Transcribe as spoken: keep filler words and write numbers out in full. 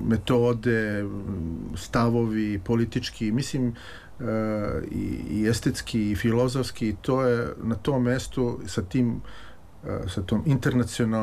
metode, stavovi, politički, mislim, i, i estetski i filozofski, to je na tom mestu sa tim sa tom internacionalnom